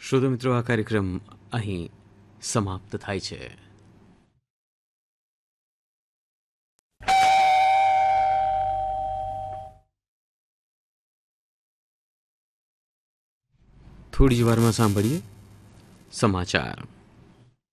શ્રોતા મિત્રો, આ કાર્યક્રમ અહીં સમાપ્ત થાય છે. થોડી જ વારમાં સાંભળીએ સમાચાર.